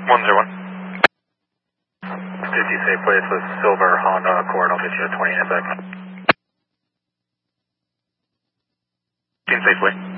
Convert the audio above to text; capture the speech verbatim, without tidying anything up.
one zero one. fifty Safeway, it's a silver Honda Accord, I'll get you at twenty in a sec. fifteen Safeway.